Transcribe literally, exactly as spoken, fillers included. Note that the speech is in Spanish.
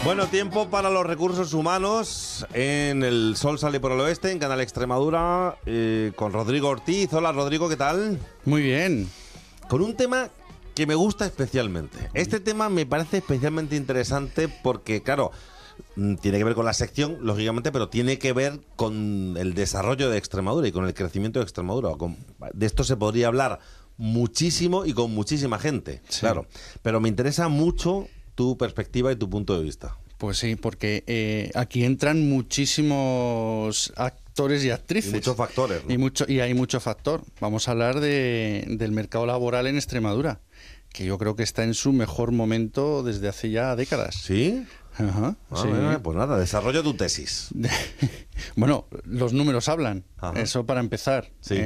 Bueno, tiempo para los recursos humanos en El Sol Sale por el Oeste, en Canal Extremadura, eh, con Rodrigo Ortiz. Hola, Rodrigo, ¿qué tal? Muy bien. Con un tema que me gusta especialmente. Este tema me parece especialmente interesante porque, claro, tiene que ver con la sección, lógicamente, pero tiene que ver con el desarrollo de Extremadura y con el crecimiento de Extremadura. Con, de esto se podría hablar muchísimo y con muchísima gente, sí. Claro. Pero me interesa mucho tu perspectiva y tu punto de vista. Pues sí, porque eh, aquí entran muchísimos actores y actrices. Y muchos factores, ¿no? Y, mucho, y hay mucho factor. Vamos a hablar de, del mercado laboral en Extremadura, que yo creo que está en su mejor momento desde hace ya décadas. ¿Sí? Ajá, ah, sí. Bueno, pues nada, desarrolla tu tesis. Bueno, los números hablan. Ajá. Eso para empezar. Sí. ¿eh?